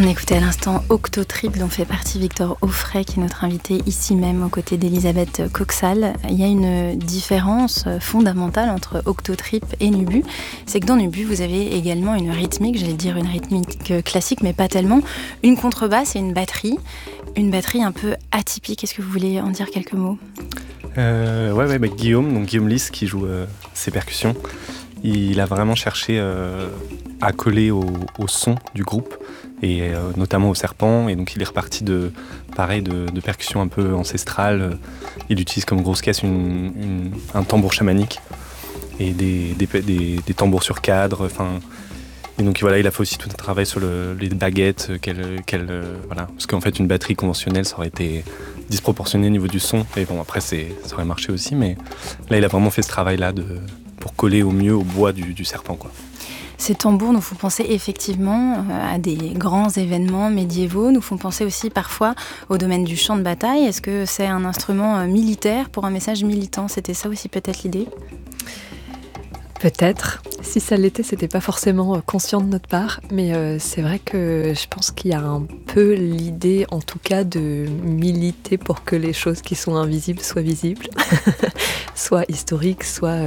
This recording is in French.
On écoutait à l'instant Octotrip, dont fait partie Victor Auffray, qui est notre invité ici même aux côtés d'Elisabeth Coxal. Il y a une différence fondamentale entre Octotrip et Nubu. C'est que dans Nubu, vous avez également une rythmique, j'allais dire une rythmique classique, mais pas tellement. Une contrebasse et une batterie. Une batterie un peu atypique. Est-ce que vous voulez en dire quelques mots ? Guillaume Lys qui joue ses percussions. Il a vraiment cherché à coller au son du groupe et notamment au serpent, et donc il est reparti de percussions un peu ancestrales. Il utilise comme grosse caisse un tambour chamanique et des tambours sur cadre. Et donc voilà, il a fait aussi tout un travail sur les baguettes, parce qu'en fait une batterie conventionnelle ça aurait été disproportionné au niveau du son, et bon après ça aurait marché aussi, mais là il a vraiment fait ce travail là pour coller au mieux au bois du serpent, quoi. Ces tambours nous font penser effectivement à des grands événements médiévaux, nous font penser aussi parfois au domaine du champ de bataille. Est-ce que c'est un instrument militaire pour un message militant ? C'était ça aussi peut-être l'idée ? Peut-être. Si ça l'était, c'était pas forcément conscient de notre part, mais c'est vrai que je pense qu'il y a un peu l'idée, en tout cas, de militer pour que les choses qui sont invisibles soient visibles, soit historiques, soit